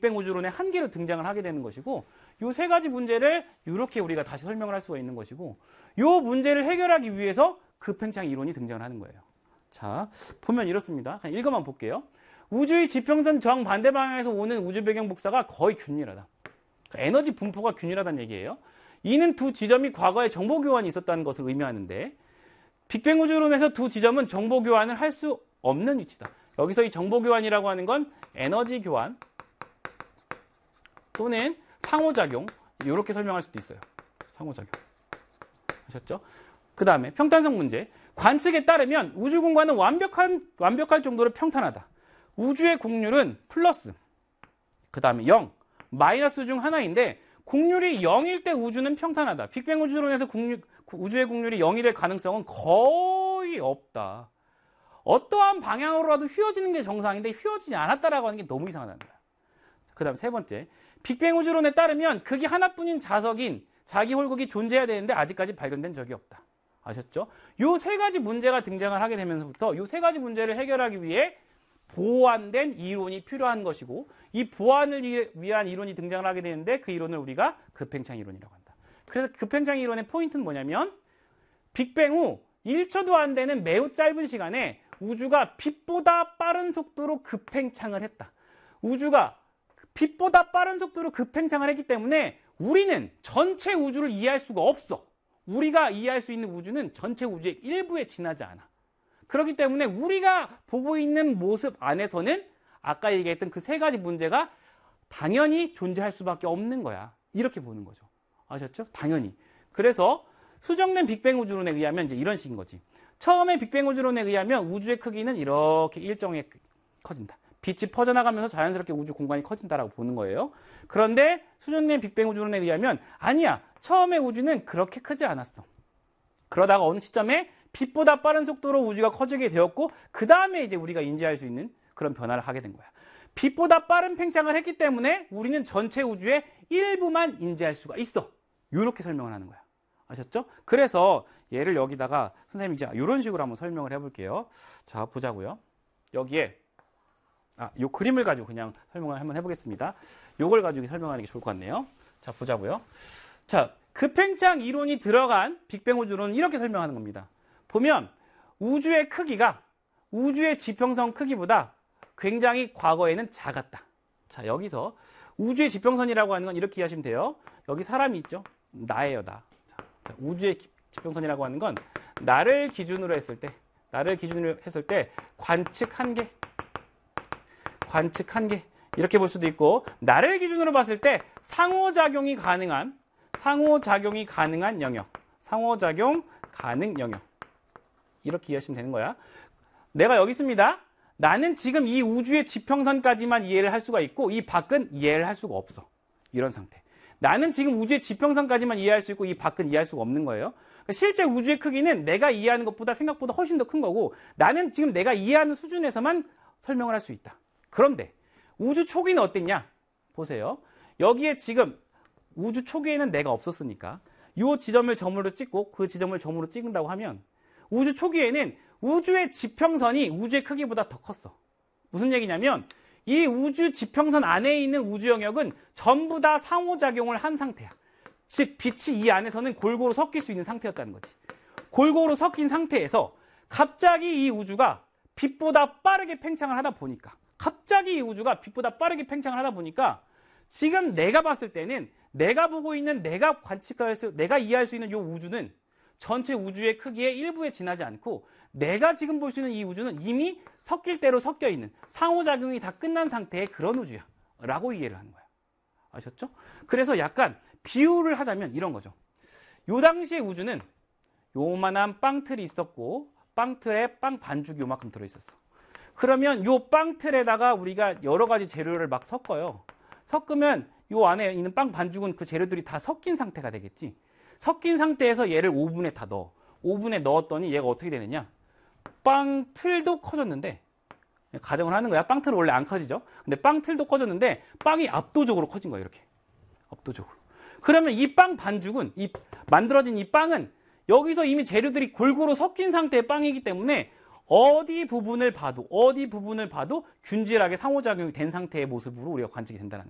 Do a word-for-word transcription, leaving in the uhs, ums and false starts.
빅뱅 우주론의 한계로 등장을 하게 되는 것이고 요 세 가지 문제를 이렇게 우리가 다시 설명을 할 수가 있는 것이고 요 문제를 해결하기 위해서 급팽창 이론이 등장을 하는 거예요. 자, 보면 이렇습니다. 그냥 읽어만 볼게요. 우주의 지평선 정반대 방향에서 오는 우주 배경 복사가 거의 균일하다. 에너지 분포가 균일하다는 얘기예요. 이는 두 지점이 과거에 정보 교환이 있었다는 것을 의미하는데 빅뱅 우주론에서 두 지점은 정보 교환을 할 수 없는 위치다. 여기서 이 정보 교환이라고 하는 건 에너지 교환 또는 상호작용 이렇게 설명할 수도 있어요. 상호작용. 아셨죠? 그 다음에 평탄성 문제. 관측에 따르면 우주 공간은 완벽한, 완벽할 정도로 평탄하다. 우주의 곡률은 플러스, 그 다음에 영, 마이너스 중 하나인데 곡률이 영일 때 우주는 평탄하다. 빅뱅 우주론에서 곡률, 우주의 곡률이 영이 될 가능성은 거의 없다. 어떠한 방향으로라도 휘어지는 게 정상인데 휘어지지 않았다라고 하는 게 너무 이상하다. 그 다음 세 번째. 빅뱅 우주론에 따르면 극이 하나뿐인 자석인 자기 홀극이 존재해야 되는데 아직까지 발견된 적이 없다. 아셨죠? 요 세 가지 문제가 등장을 하게 되면서부터 요 세 가지 문제를 해결하기 위해 보완된 이론이 필요한 것이고 이 보완을 위한 이론이 등장을 하게 되는데 그 이론을 우리가 급팽창 이론이라고 한다. 그래서 급팽창 이론의 포인트는 뭐냐면 빅뱅 후 일 초도 안 되는 매우 짧은 시간에 우주가 빛보다 빠른 속도로 급팽창을 했다. 우주가 빛보다 빠른 속도로 급팽창을 했기 때문에 우리는 전체 우주를 이해할 수가 없어. 우리가 이해할 수 있는 우주는 전체 우주의 일부에 지나지 않아. 그렇기 때문에 우리가 보고 있는 모습 안에서는 아까 얘기했던 그 세 가지 문제가 당연히 존재할 수밖에 없는 거야. 이렇게 보는 거죠. 아셨죠? 당연히. 그래서 수정된 빅뱅 우주론에 의하면 이제 이런 식인 거지. 처음에 빅뱅 우주론에 의하면 우주의 크기는 이렇게 일정하게 커진다. 빛이 퍼져나가면서 자연스럽게 우주 공간이 커진다라고 보는 거예요. 그런데 수정된 빅뱅 우주론에 의하면 아니야. 처음에 우주는 그렇게 크지 않았어. 그러다가 어느 시점에 빛보다 빠른 속도로 우주가 커지게 되었고 그 다음에 이제 우리가 인지할 수 있는 그런 변화를 하게 된 거야. 빛보다 빠른 팽창을 했기 때문에 우리는 전체 우주의 일부만 인지할 수가 있어. 이렇게 설명을 하는 거야. 아셨죠? 그래서 얘를 여기다가 선생님이 이제 이런 식으로 한번 설명을 해볼게요. 자, 보자고요. 여기에 아, 요 그림을 가지고 그냥 설명을 한번 해보겠습니다. 요걸 가지고 설명하는 게 좋을 것 같네요. 자, 보자고요. 자, 급팽창 이론이 들어간 빅뱅 우주론은 이렇게 설명하는 겁니다. 보면 우주의 크기가 우주의 지평선 크기보다 굉장히 과거에는 작았다. 자, 여기서 우주의 지평선이라고 하는 건 이렇게 이해하시면 돼요. 여기 사람이 있죠. 나예요, 나. 자, 우주의 지평선이라고 하는 건 나를 기준으로 했을 때, 나를 기준으로 했을 때 관측 한계, 관측 한계 이렇게 볼 수도 있고 나를 기준으로 봤을 때 상호작용이 가능한 상호작용이 가능한 영역, 상호작용 가능 영역 이렇게 이해하시면 되는 거야. 내가 여기 있습니다. 나는 지금 이 우주의 지평선까지만 이해를 할 수가 있고 이 밖은 이해를 할 수가 없어. 이런 상태. 나는 지금 우주의 지평선까지만 이해할 수 있고 이 밖은 이해할 수가 없는 거예요. 실제 우주의 크기는 내가 이해하는 것보다 생각보다 훨씬 더 큰 거고 나는 지금 내가 이해하는 수준에서만 설명을 할 수 있다. 그런데 우주 초기는 어땠냐? 보세요. 여기에 지금 우주 초기에는 내가 없었으니까 이 지점을 점으로 찍고 그 지점을 점으로 찍는다고 하면 우주 초기에는 우주의 지평선이 우주의 크기보다 더 컸어. 무슨 얘기냐면 이 우주 지평선 안에 있는 우주 영역은 전부 다 상호작용을 한 상태야. 즉 빛이 이 안에서는 골고루 섞일 수 있는 상태였다는 거지. 골고루 섞인 상태에서 갑자기 이 우주가 빛보다 빠르게 팽창을 하다 보니까 갑자기 이 우주가 빛보다 빠르게 팽창을 하다 보니까 지금 내가 봤을 때는 내가 보고 있는 내가 관측할 수, 내가 이해할 수 있는 이 우주는 전체 우주의 크기의 일부에 지나지 않고 내가 지금 볼 수 있는 이 우주는 이미 섞일 대로 섞여 있는 상호작용이 다 끝난 상태의 그런 우주야 라고 이해를 하는 거야. 아셨죠? 그래서 약간 비유를 하자면 이런 거죠. 요 당시의 우주는 요만한 빵틀이 있었고 빵틀에 빵 반죽이 요만큼 들어있었어. 그러면 요 빵틀에다가 우리가 여러 가지 재료를 막 섞어요. 섞으면 요 안에 있는 빵 반죽은 그 재료들이 다 섞인 상태가 되겠지. 섞인 상태에서 얘를 오븐에 다 넣어. 오븐에 넣었더니 얘가 어떻게 되느냐? 빵틀도 커졌는데 가정을 하는 거야. 빵틀은 원래 안 커지죠. 근데 빵틀도 커졌는데 빵이 압도적으로 커진 거야. 이렇게 압도적으로. 그러면 이 빵 반죽은 이 만들어진 이 빵은 여기서 이미 재료들이 골고루 섞인 상태의 빵이기 때문에 어디 부분을 봐도 어디 부분을 봐도 균질하게 상호작용이 된 상태의 모습으로 우리가 관측이 된다는 거예요.